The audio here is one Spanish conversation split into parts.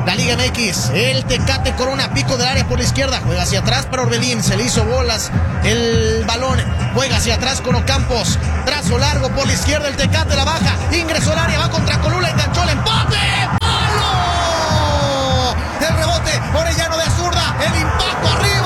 la Liga MX. El Tecate Corona, pico del área por la izquierda, juega hacia atrás para Orbelín, se le hizo bolas el balón, juega hacia atrás con Ocampos, trazo largo por la izquierda, el Tecate la baja, ingresó al área, va contra Colula, enganchó el empate, ¡palo! El rebote, Orellano de zurda, el impacto arriba.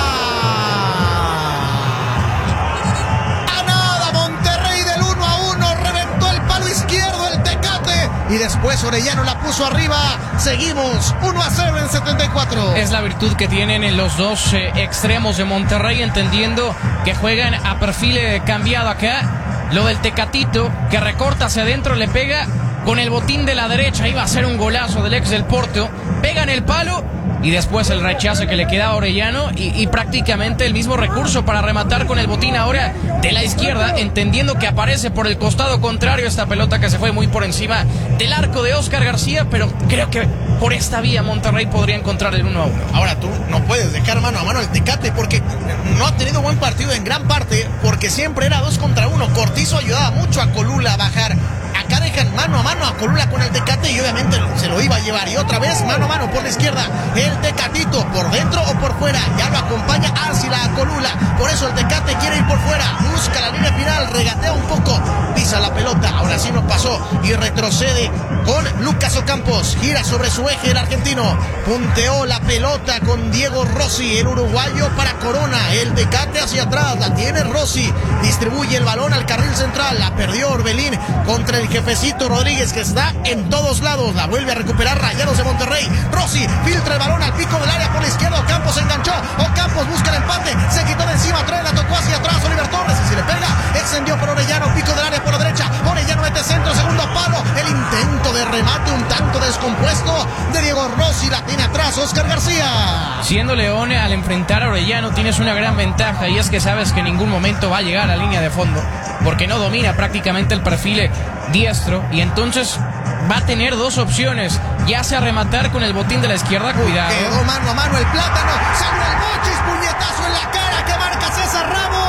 Y después Orellano la puso arriba. Seguimos 1-0 en 74. Es la virtud que tienen los dos extremos de Monterrey, entendiendo que juegan a perfil cambiado acá. Lo del Tecatito, que recorta hacia adentro, le pega con el botín de la derecha. Iba a ser un golazo del ex del Porto. Pega en el palo. Y después el rechazo que le queda a Orellano y prácticamente el mismo recurso para rematar con el botín ahora de la izquierda, entendiendo que aparece por el costado contrario esta pelota que se fue muy por encima del arco de Oscar García, pero creo que por esta vía Monterrey podría encontrar el 1-1. Ahora tú no puedes dejar mano a mano al Tecate porque no ha tenido buen partido en gran parte, porque siempre era 2 contra 1. Cortizo ayudaba mucho a Colula a bajar. Acá dejan mano a mano a Colula con el Tecate y obviamente se lo iba a llevar. Y otra vez mano a mano por la izquierda. El Tecatito por dentro o por fuera. Ya lo acompaña Arcila a Colula. Por eso el Tecate quiere ir por fuera. Busca la línea final, regatea un poco. Pisa la pelota. Ahora sí no pasó. Y retrocede con Lucas Ocampos. Gira sobre su eje el argentino. Punteó la pelota con Diego Rossi, el uruguayo para Corona. El Tecate hacia atrás. La tiene Rossi. Distribuye el balón al carril central. La perdió Orbelín contra el jefecito Rodríguez, que está en todos lados. La vuelve a recuperar Rayados de Monterrey. Rossi filtra el balón al pico del área por la izquierda. Ocampos enganchó. Ocampos busca el empate. Se quitó de encima. Trae, la tocó hacia atrás Oliver Torres. Y si le pega, extendió por Orellano. Pico del área por la derecha. Orellano mete centro. Segundo palo. El intento de remate un tanto descompuesto de Diego Rossi. La tiene atrás Oscar García. Siendo León, al enfrentar a Orellano tienes una gran ventaja, y es que sabes que en ningún momento va a llegar a la línea de fondo, porque no domina prácticamente el perfil diestro, y entonces va a tener dos opciones, ya sea rematar con el botín de la izquierda, cuidado. Quedó mano a mano el Plátano, salió el Mochis, puñetazo en la cara que marca César Ramos.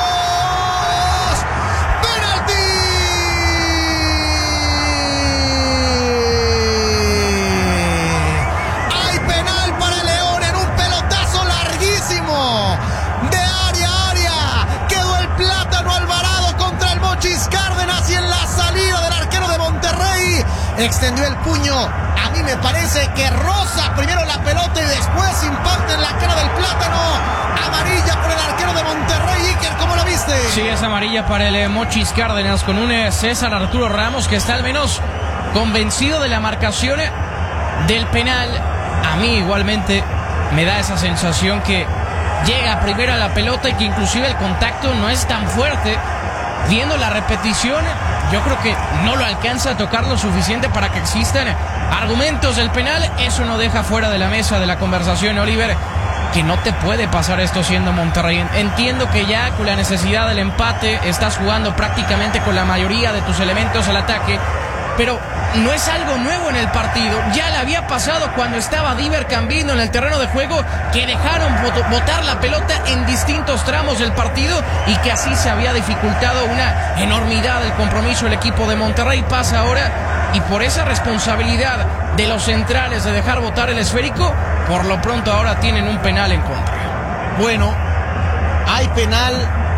¡Penalti! Hay penal para León en un pelotazo larguísimo. De área a área, quedó el Plátano Alvarado contra el Mochis Cárdenas, y en la salida del arquero de Monterrey extendió el puño. A mí me parece que roza primero la pelota y después impacta en la cara del Plátano. Amarilla por el arquero de Monterrey. Iker, ¿cómo la viste? Sí, es amarilla para el Mochis Cárdenas, con un César Arturo Ramos que está al menos convencido de la marcación del penal. A mí igualmente me da esa sensación que llega primero a la pelota y que inclusive el contacto no es tan fuerte. Viendo la repetición, yo creo que no lo alcanza a tocar lo suficiente para que existan argumentos del penal. Eso no deja fuera de la mesa de la conversación, Oliver, que no te puede pasar esto siendo Monterrey. Entiendo que ya con la necesidad del empate estás jugando prácticamente con la mayoría de tus elementos al ataque, pero no es algo nuevo en el partido. Ya le había pasado cuando estaba Diver Cambindo en el terreno de juego, que dejaron botar la pelota en distintos tramos del partido y que así se había dificultado una enormidad del compromiso el equipo de Monterrey. Pasa ahora, y por esa responsabilidad de los centrales de dejar botar el esférico, por lo pronto ahora tienen un penal en contra. Bueno, hay penal.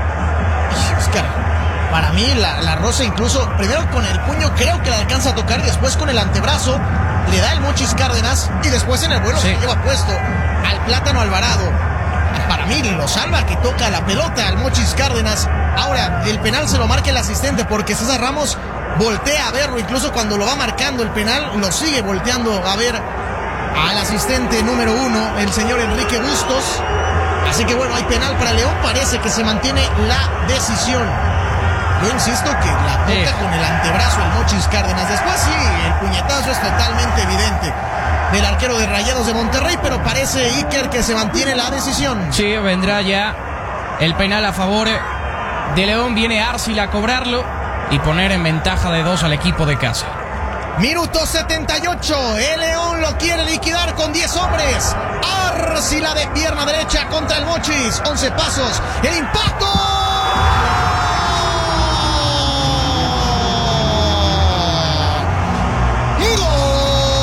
Oscar, para mí la roza incluso, primero con el puño creo que la alcanza a tocar, y después con el antebrazo le da el Mochis Cárdenas, y después en el vuelo se lleva puesto al Plátano Alvarado. Para mí lo salva que toca la pelota al Mochis Cárdenas. Ahora el penal se lo marca el asistente, porque César Ramos voltea a verlo, incluso cuando lo va marcando el penal lo sigue volteando a ver al asistente número 1, el señor Enrique Bustos. Así que bueno, hay penal para León, parece que se mantiene la decisión. Yo insisto que la toca con el antebrazo el Mochis Cárdenas. Después sí, el puñetazo es totalmente evidente del arquero de Rayados de Monterrey, pero parece, Iker, que se mantiene la decisión. Sí, vendrá ya el penal a favor de León. Viene Arcila a cobrarlo y poner en ventaja de 2 al equipo de casa. Minuto 78, el León lo quiere liquidar con 10 hombres. Arcila de pierna derecha contra el Mochis, 11 pasos, el impacto.